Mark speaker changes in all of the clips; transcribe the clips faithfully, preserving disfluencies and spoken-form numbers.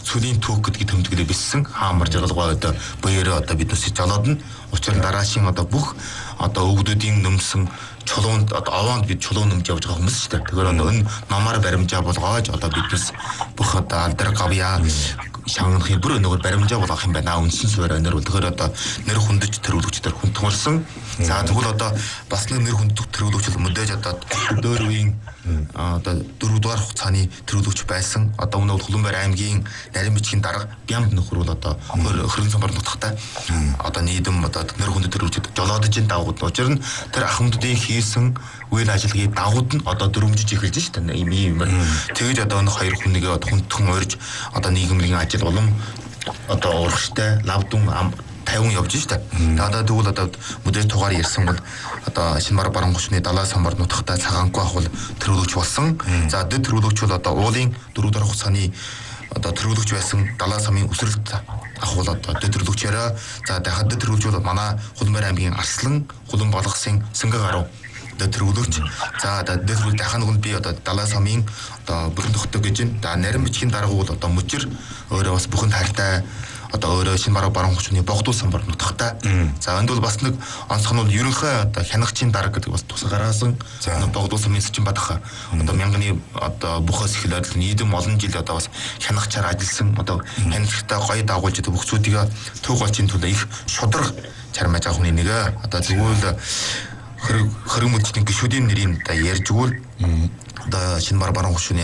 Speaker 1: цөлийн түүх гэдгийг тэмдэглээ биссэн хаамар жаргалгаа одоо буяараа одоо биднээс жолоод нь учир нь дараашийн одоо бүх одоо өвгдүүдийн нөмсөн чулуунд одоо овоонд бид чулуун нөмж явж байгаа хүмүүс шүү дээ. Тэгэхээр одоо энэ намаар баримжаа болгоож одоо биднээс бүх одоо алдар гавьяа шангахын бүр өнөөр баримжаа болгох юм байна. Үнсэн суурь өнөр болохоор одоо нэр хүндэж төрүүлэгчдэр хүндтгүүлсэн. За тэгвэл одоо бас нэг нэр хүндэх төрүүлэгч мөдөж одоо дөөр үеийн одоо дөрөвдүгээр хугацааны төрүүлэгч байсан. Одоо өнөө Улаанбаатар аймгийн нарийн бичгийн дарга Бямд нөхөр бол одоо хөрөн самбар нутагтай одоо нийдэм одоо нэр хүндэ төрүүлэгчд жолоодж ин дагууд учир нь тэр ахмадуудын хийсэн үйл ажиллагааны дагууд нь одоо дөрөмжиж эхэлж шүү дээ. Ийм ийм тэгэж одоо энэ хоёр хүнийг хүндхэн урьж одоо нийгмийн ажил улам одоо урагштай лавдун тавин явж штэ. Надад тэгвэл одоо мөдөж тугаар ярьсан бол одоо Шинмар баруун гушны далай самбар нутагтай цагаангүй ахвал төрүүлэгч болсон. За дэд төрүүлэгч бол одоо уулын дөрөвдүгээр хугацааны одоо төрүүлэгч байсан далай самын өсрэлт ахвал одоо дэд төрүүлэгчээрээ за дахад дэд төрүүлэгч бол манай Улаанбаатар аймгийн Арслан Хулан болгосын Сэнгэ гаруй дэд төрүүлэгч. За дэд төрүүлэгч дахин нэг нь би одоо далай самын одоо бүрэн тогтдог гэж байна. За нарийн бичгийн дарга бол одоо мөчр өөрөө бас бүхэнд хайртай одоо өөрөө Шинмар баруун гушны богдул самбар нутагтай. За энд бол бас нэг онцгой нь бол ерөнхий одоо хянагчийн дарга гэдэг бас тусаа гаргасан. Богдул самын Сэчин Бадах одоо мянганы одоо бүхээс эхлээд нийдэм олон жил одоо бас хянагчаар ажилласан одоо хянагчтай гоё дагуулж одоо бүхцүүдийг төг олчийн төлөө их шудраг чармаж авах хүний нэгэ одоо тэгвэл хориг мөчний гишүүдийн нэрийг одоо ярьж өгвөл одоо Шинмар баруун гушны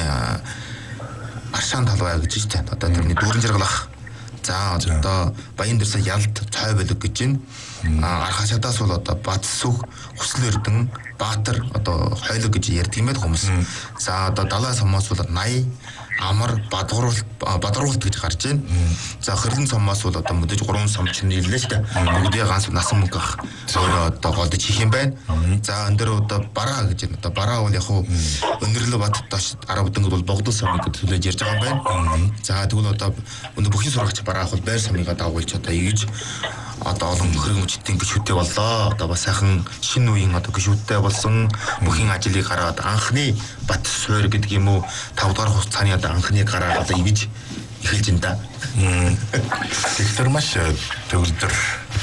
Speaker 1: Аршаан талбай гэж байна. Одоо тэрний дүүрэн жаргалах за одоо баян дэрсэ ялт цай болог гэж байна. Архашадаас бол одоо Бадсүх, Хүсэл Эрдэн, Баатар одоо хойлог гэж ярьдаг юм байна хүмүүс. За одоо далай самаас бол наяа амар бадгаруулт бадгаруулт гэж гарч байна. За хөрлөн самаас бол одоо мөдөж гурван самч нийллээ шүү дээ. Бүгдээ ганц насан мөнгө ах. Өөрөө одоо голдож хийх юм байна. За энэ дөр одоо бараа гэж байна. Одоо бараа бол яг хуу өнөрлө бат дош арав дөнгөл бол богдол самыг төлөөж ярьж байгаа юм байна. За тэгвэл одоо өнөө бүхий сурагч бараа бол байр самыг дагуулж одоо ийж одоо олон хөрөг мөчтийн гişүүдтэй боллоо. Одоо бас сайхан шинэ үеийн одоо гişүүдтэй болсон бүхий ажлыг гараад анхны бат суурь гэдэг юм уу тавдугаар хугацааны одоо анхны гараа одоо ивж эхэлж энэ да.
Speaker 2: Тэгэхээр маш төгөлдөр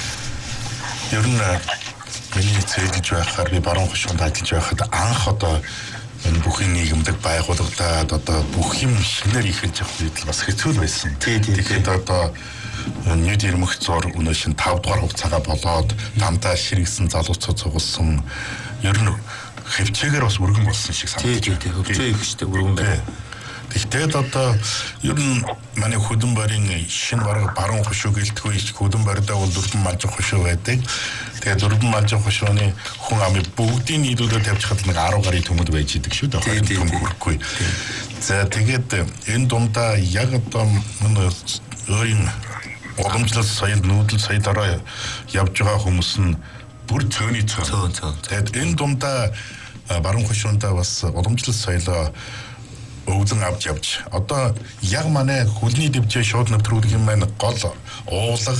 Speaker 2: ер нь миний цэглэж байхаар би баруун гушуунд ажиллаж байхад анх одоо энэ бүхий нийгэмдэг байгууллагад одоо бүх юм шинээр эхэлж явах үед бас хэцүү байсан. Тэгэхээр одоо нийт ирмэх зур өнөө шин тав дугаар хугацаагаа болоод дамтаа ширгсэн залуучууд цугулсан ер нь хөвчөөгөр бас өргөн болсон шиг санагдаж
Speaker 1: байна. Тийм тийм хөвчөө их штэ өргөн байна.
Speaker 2: Тэгэхдээ одоо ер нь манай Улаанбаарын шинэ бараг баруун хушуу гэлтгүй Улаанбаардаа бол дөрвөн малжих хушуу байдаг. Тэгээд дөрвөн малжих хушууны хүн амын бүгдийн нийлүүлээд тавьчихад нэг арав гаруй төмөд байж идэг шүү дээ. Төм хүрэхгүй. За тэгээд энэ дундаа яг одоо өөрийн уламжлал соёл нүүдэл соёлороо явж байгаа хүмүүс нь бүр цөөний цөөн. Тэгээд энэ дундаа баруун хушуундаа бас уламжлал соёлоо өвлөн авч явж одоо яг манай хөлний дэвжээ шууд нэвтрүүлэх юм байна гол уулга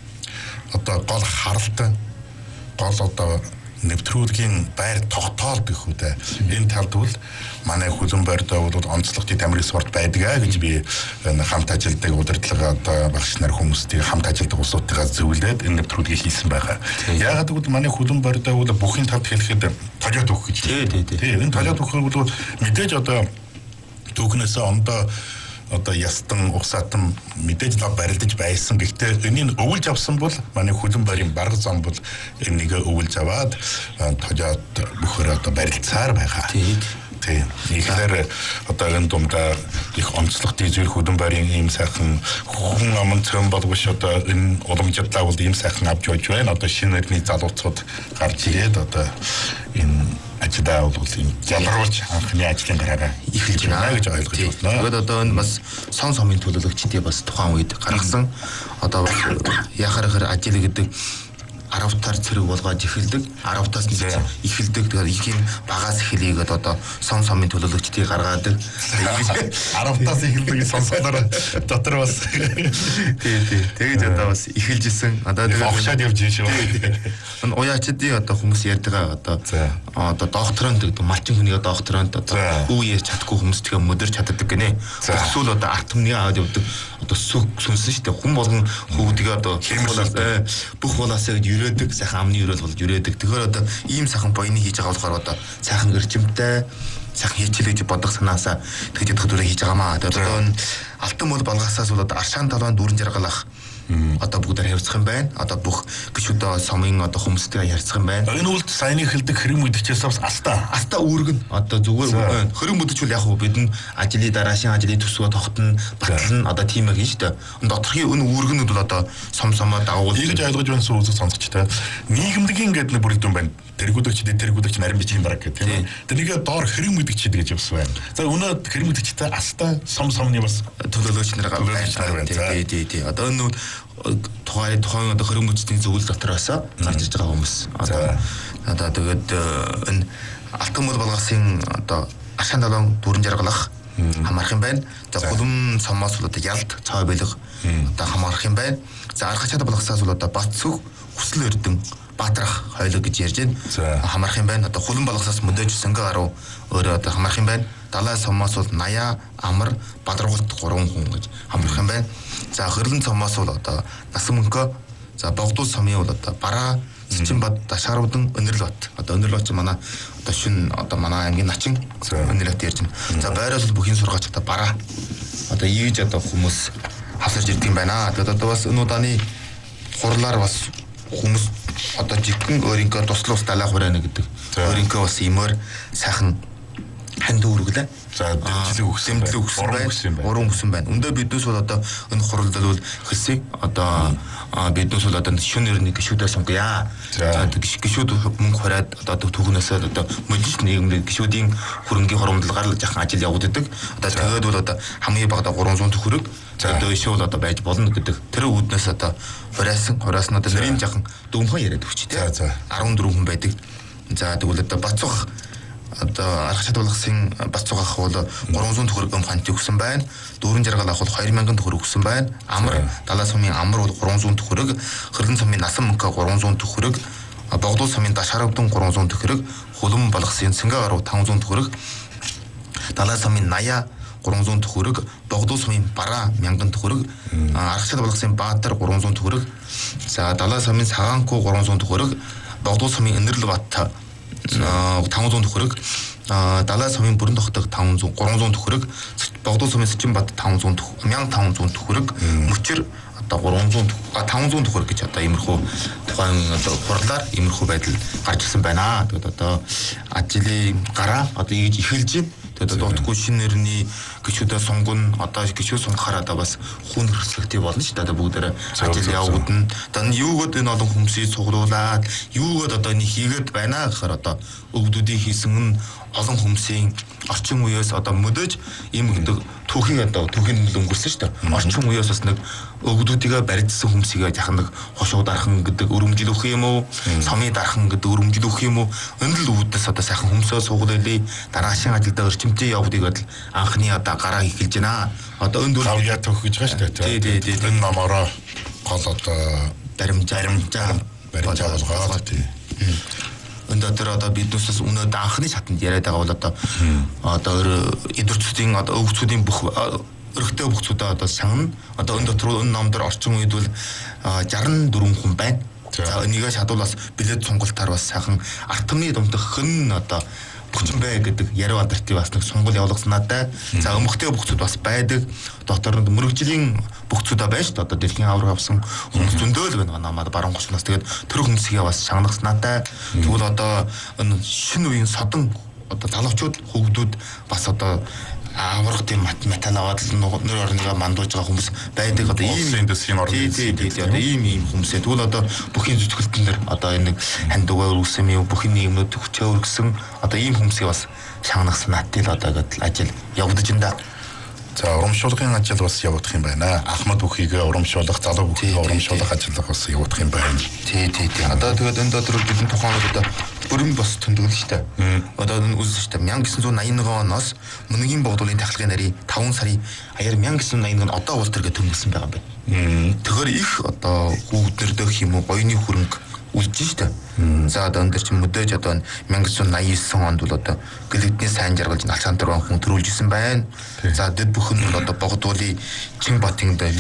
Speaker 2: одоо гол харалт гол одоо нэвтрүүлгийн байр тогтоол гэх үдэ энэ талд бол манай Улаанбаартаа бол онцлогчдын тамирын спорт байдаг аа гэж би хамт ажилдаг удирдлага одоо багш нар хүмүүстэй хамт ажилдаг улсуудтайгаа зөвлөд энэ нэвтрүүлгийг хийсэн байгаа. Яагаад гэвэл манай Улаанбаартаа бол бүхний тавд хэлэхэд тожоод өгөх гэж. Тийм энэ тожоод өгөх бол мэдээж одоо түүхнээсээ ондоо одоо ястан угсаатан мэдээж лав барилдаж байсан. Гэхдээ энийг өвлж авсан бол манай Улаанбаарын бараг зам бол энийг өвлж аваад тожоод бөхөр одоо барилцаар байгаа. Тийм. Тэгэхээр одоо энэ дундаа их онцлогтой зүйл Улаанбаарын ийм сайхан хүн аман цөм болгош одоо энэ уламжлалаа бол ийм сайхан авч явж байна. Одоо шинэ нэрний залуучууд гарч ирээд одоо энэ ажидаа бол юм ялгаруулж анхны ажлын гараараа эхэлж байна гэж ойлгож байна.
Speaker 1: Тэгээд одоо энэ бас сон сомын төлөөлөгчдийн бас тухайн үед гаргасан одоо яхаар ажил гэдэг аравтаар цэрэг болгоод эхэлдэг. аравтаас нь эхэлдэг. Тэгэхээр их юм багаас эхлэегээд одоо сон сомын төлөөлөгчдийг гаргаадаг.
Speaker 2: аравтаас эхэлдэг сонсоноор дотор бас
Speaker 1: тий тий тэгэж одоо бас эхэлжсэн. Одоо
Speaker 2: огшаад явж шүү.
Speaker 1: Энэ уяачдын одоо хүмүүс ярьдаг одоо одоо докторант гэдэг малчин хүний докторант одоо үе ярьж чадахгүй хүмүүс тэгээ мөдөрч чаддаг гинэ. Эсвэл одоо арт түмний аваад явдаг одоо сүг сүнсэн шүү дээ. Хүн болгон хөвгдгийг одоо
Speaker 2: хэмжүүлээ
Speaker 1: бүх болоосаа гэж юрээдэг, сайхан амны юрэл болж юрээдэг. Тэгэхээр одоо ийм сайхан боёны хийж байгаа болохоор одоо сайхан эрчимтэй сайхан хийчихлээ гэж бодох санаасаа тэгж ядах дүрээ хийж байгаамаа. Тэгээд одоо энэ алтан мөл балгасаас бол одоо аршаан талбайн дүүрэн жаргалах одоо бүгдээр харьцах юм байна. Одоо бүх гişүдээ сомын одоо хүмүүстэй харьцах юм байна.
Speaker 2: Энэ үлд саяны хэлдэг хэрэм үдгчээс бас астаа.
Speaker 1: Астаа үүргэн одоо зүгээр хэрэм үдгчүүл яг хөө бидний ажлын дараашин ажлын төсвөө тогтно, батлна одоо тийм яг шүү дээ. Энэ доторхын энэ үүргэнүүд бол одоо сом сомоо дагуул
Speaker 2: ингэж ойлгож байна сүрүүзэг сонсогчтой. Нийгэмдгийн гэдэг нэг бүрэлдэхүүн байна. Тэргүүдэгч тэргүүдэгч нарийн бичгийн дараг гэх тийм. Тэрнийг доор хэрэм үдгч гэж явсан байна. За өнөө хэрэм үдгчтэй астаа сом сомны бас
Speaker 1: төлөөлөгч нар байна. Тий, тий, тий. Одоо энэ тухай тухайн одоо хэрэм үдгчдийн зөвлөл дотроос гарч ирж байгаа хүмүүс. Одоо одоо тэгээд энэ алтан мөл балгасын одоо аршаан талбайн дүүрэн жаргалах хамаарах юм байна. За гулам сомоос бол одоо ялд цаа бэлэг одоо хамаарах юм байна. За арга чадвар балгасаас бол одоо бат сүх хүсэл эрдэн баатрах хойлог гэж ярьж байна. Хамаарах юм байна. Одоо хулан балгасаас мөдөж сэнгэ гаруй өөрөө одоо хамаарах юм байна. Далай сомоос бол наяа, амар, бадрагуулт гурван хүн гэж хамаарах юм байна. За хөрлөн сомоос бол одоо насан мөнхөө, за богдуул сомын бол одоо бараа, Сичинбад, Дашааруудан, Өнөрлө бат. Одоо Өнөрлө бат манай одоо шин одоо манай аймгийн начин Өнөрлө бат ярьж байна. За байраас бол бүхий сургаач одоо бараа. Одоо ийж одоо хүмүүс хасарж ирдэг юм байна. Тэгээд одоо бас энэ удааны хурлаар бас хүмүүс одоо жигэн өөрийнхөө туслах далай хураана гэдэг. Өөрийнхөө бас имээр сайхан ханд үүргэлээ.
Speaker 2: За дэмжлэг өгсөн
Speaker 1: байна. Уран өгсөн байна. Өндөө биднээс бол одоо энэ хуралд бол хэлсэй одоо биднээс бол одоо шөнө өрний гişүүдээ сонгоё. За гişүүд мөнгө хураад одоо түүхнээс одоо модерн нийгэмд гişүүдийн хөрөнгийн хоромдлогоор жахан ажил явагддаг. Одоо тэгээд бол одоо хамгийн багадаа гурван зуун төгрөг одоо ишээ бол одоо байж болно гэдэг. Тэр үүднээс одоо хураасан хураасан одоо нэрийн жахан дөнгөн яриад өгч тий. За арван дөрвөн хүн байдаг. За тэгвэл одоо бацух одоо арга чадвар балгасын бас цугах бол гурван зуун төгрөг фант өгсөн байна. Дүүрэн жаргал авах бол хоёр мянган төгрөг өгсөн байна. Амар далай сумын амар бол гурван зуун төгрөг, хэрлэн сумын насан мөнхөө гурван зуун төгрөг, богдуул сумын Дашааруудан гурван зуун төгрөг, хулан балгасын сэнгэ гаруй таван зуун төгрөг, далай сумын наяа гурван зуун төгрөг, богдуул сумын бараа мянган төгрөг, арга чадвар балгасын Баатар гурван зуун төгрөг, за далай сумын Сагаанку гурван зуун төгрөг, богдуул сумын Өнөрлө бат таван зуун төгрөг, далай сумын бүрэн тогтог таван зуун гурван зуун төгрөг, богдуул сумын Сичинбад таван зуун мянган таван зуун төгрөг, мөчр одоо гурван зуун таван зуун төгрөг гэж одоо иймэрхүү тухайн одоо хурлаар иймэрхүү байдал гарч ирсэн байна. Тэгээд одоо ажлын гараа одоо ийж эхэлж байна. Тэгээд дутхгүй шинэ нэрний гişүүдээ сунгон одоо гişүүд сунгахаар одоо бас хүн хөрслөгтэй болно шүү дээ. Одоо бүгдээрээ ажил явагдана. Одоо юугод энэ олон хүмүүсийг цуглуулад юугод одоо нэг хийгээд байна гэхээр одоо өвгдүүдийн хийсэн нь олон хүмүүсийн орчин үеэс одоо мөдөж ийм гэдэг түүхийн одоо түүхийн л өнгөрсөн шүү дээ. Орчин үеэс бас нэг өвгдүүдийгээ барьдсан хүмүүсийгээ яхан нэг хошуу дархан гэдэг өрөмжил өгөх юм уу? Сомын дархан гэдэг өрөмжил өгөх юм уу? Энэ л үүднээс одоо сайхан хүмүүсөө суугуулъя. Дараашин ажилдаа өрчимтэй явуудыг бол анхны одоо гараа эхэлж байна. Одоо энэ дөрөв
Speaker 2: явьяа төгөх гэж байна шүү дээ.
Speaker 1: Тий, тий, тий.
Speaker 2: Энэ номороо гол одоо
Speaker 1: баримжаа баримжаа
Speaker 2: баримжаа болгоод тий.
Speaker 1: Энд дотор одоо биднээс өнөөдөр анхны шатанд яриад байгаа бол одоо одоо эдвэрчүүдийн одоо өвгцүүдийн бүх өргөтэй өвгцүүдээ одоо шагна. Одоо энэ дотор энэ номдор орчин үед бол шестьдесят дөрвөн хүн байна. За энийгээ шадуулаас билет сонголтоор бас сайхан артмны думтах хэн одоо бүхэн бай гэдэг яриа бадртыг бас нэг сонгол явуулсан надад. За өмгтэй бүхцүүд бас байдаг. Дотор нь мөрөгжлийн бүхцүүд байна шүү дээ. Одоо дэлхийн авраг авсан хүмүүс зөндөл байна намайг баруун гочноос. Тэгээд тэр хүмүүсийгээ бас шагнахс надад. Тэгвэл одоо энэ шинэ үеийн содон одоо залуучууд хөгдүүд бас одоо аврах тийм метал аваад л нөр орныгаа мандуулж байгаа хүмүүс байдаг. Одоо ийм
Speaker 2: индустрийн орны
Speaker 1: одоо ийм ийм хүмүүсээ тэгвэл одоо бүхий зүтгэлтэн дээр одоо энэ нэг хандугаар үүсэн юм бүхий нийгмүүд хүчээ өргөсөн одоо ийм хүмүүсийг бас шагнах санаатай л одоо гэдэл ажил явагдаж байна.
Speaker 2: За урамшуулгын ажил бас явагдах юм байна. Ахмад бүхийгээ урамшуулах, залуу бүхийгээ урамшуулах ажил бас явагдах юм байна.
Speaker 1: Тий, тий, тий. Одоо тэгээд энэ дотор бидний тухайн одоо бүрэн бас төндөглөн шүү дээ. Одоо энэ үзэл шүү дээ. мянга девятьсот восемьдесят один оноос Мөнгийн богдуулын тахилгын нарийн таван сарын аяар мянга девятьсот восемьдесят один одоо уул төргээ томилсон байгаа юм байна. Тэгэхээр их одоо хүүхднэрдэх юм уу гоёны хөрөнгө үлдэж шүү дээ. За одоо энэ чинь мөдөж одоо мянга девятьсот восемьдесят девять онд бол одоо гэлэгдний сайн жаргалж алчаан дөрвөн хүн төрүүлж исэн байна. За дэд бүхэн бол одоо богдуулын Чинбатын